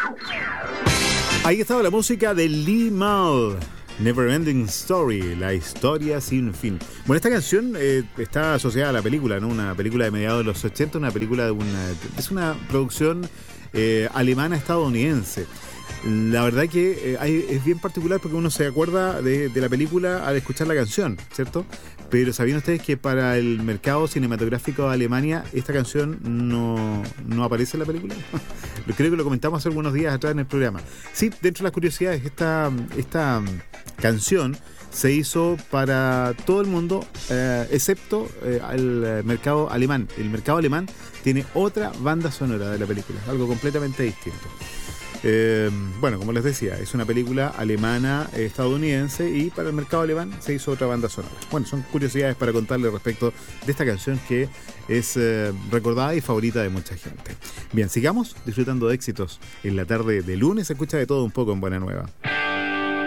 Ahí estaba la música de Lee Mal, Never Ending Story, la historia sin fin. Bueno, esta canción está asociada a la película, ¿no? Una película de mediados de los 80, una película es una producción alemana-estadounidense. La verdad que es bien particular porque uno se acuerda de la película al escuchar la canción, ¿cierto? Pero ¿sabían ustedes que para el mercado cinematográfico de Alemania esta canción no aparece en la película? Creo que lo comentamos hace algunos días atrás en el programa. Sí, dentro de las curiosidades, esta canción se hizo para todo el mundo, excepto el mercado alemán. El mercado alemán tiene otra banda sonora de la película, algo completamente distinto. Bueno, como les decía, es una película alemana estadounidense y para el mercado alemán se hizo otra banda sonora. Bueno, son curiosidades para contarles respecto de esta canción que es recordada y favorita de mucha gente. Bien, sigamos disfrutando de éxitos en la tarde de lunes. Se escucha de todo un poco en Buena Nueva.